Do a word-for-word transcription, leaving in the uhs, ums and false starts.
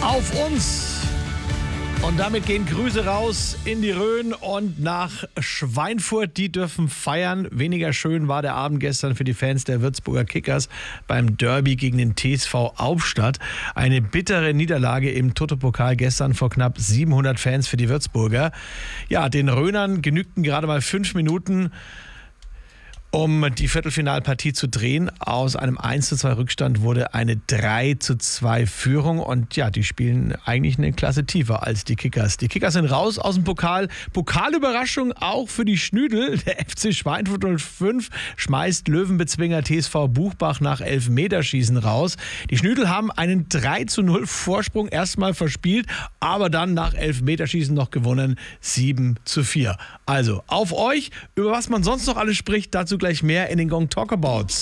auf uns. Und damit gehen Grüße raus in die Rhön und nach Schweinfurt. Die dürfen feiern. Weniger schön war der Abend gestern für die Fans der Würzburger Kickers beim Derby gegen den T S V Aufstadt. Eine bittere Niederlage im Toto-Pokal gestern vor knapp siebenhundert Fans für die Würzburger. Ja, den Rhönern genügten gerade mal fünf Minuten, um die Viertelfinalpartie zu drehen. Aus einem eins zu zwei Rückstand wurde eine drei zu zwei Führung. Und ja, die spielen eigentlich eine Klasse tiefer als die Kickers. Die Kickers sind raus aus dem Pokal. Pokalüberraschung auch für die Schnüdel. Der F C Schweinfurt null fünf schmeißt Löwenbezwinger T S V Buchbach nach Elfmeterschießen raus. Die Schnüdel haben einen drei zu null Vorsprung erstmal verspielt, aber dann nach Elfmeterschießen noch gewonnen. sieben zu vier. Also auf euch, über was man sonst noch alles spricht, dazu gleich mehr in den Gong Talkabouts.